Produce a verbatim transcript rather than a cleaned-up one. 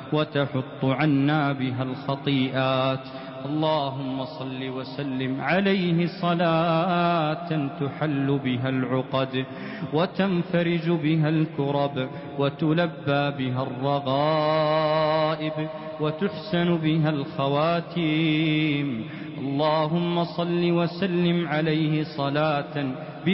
وتحط عنا بها الخطيئات. اللهم صل وسلم عليه صلاة تحل بها العقد وتنفرج بها الكرب وتلبى بها الرغائب وتحسن بها الخواتيم. اللهم صل وسلم عليه صلاة